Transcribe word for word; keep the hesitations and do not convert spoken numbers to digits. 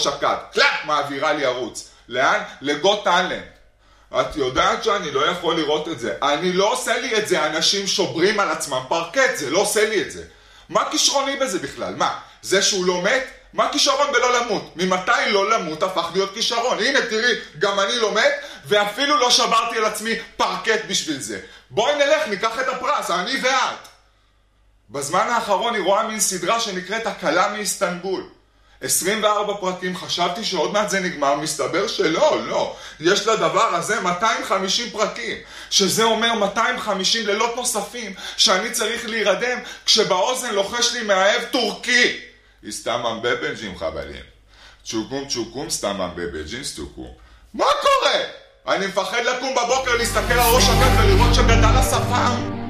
ראש הקאט, קלאק, מעבירה לי ערוץ. לאן? לגוט טאלנט. את יודעת שאני לא יכול לראות את זה. אני לא עושה לי את זה, אנשים שוברים על עצמם פרקט, זה לא עושה לי את זה. מה כישרוני בזה בכלל? מה? זה שהוא לא מת? מה כישרון בלא למות? ממתי לא למות הפך להיות כישרון? הנה תראי, גם אני לא מת, ואפילו לא שברתי על עצמי פרקט בשביל זה. בואי נלך, ניקח את הפרס, אני ואת. בזמן האחרון היא רואה מין סדרה שנקראת הקלה מאיסטנבול. עשרים וארבע פרקים, חשבתי שעוד מעט זה נגמר, מסתבר שלא, לא. יש לדבר הזה מאתיים וחמישים פרקים, שזה אומר מאתיים וחמישים לילות נוספים, שאני צריך להירדם כשבאוזן לוחש לי מאהב טורקי. הסתמם בבנג'ים חבלים. צ'וקום צ'וקום סתמם בבנג'ים סטוקום. מה קורה? אני מפחד לקום בבוקר להסתכל על ראש הקט ולראות שגדל השפם.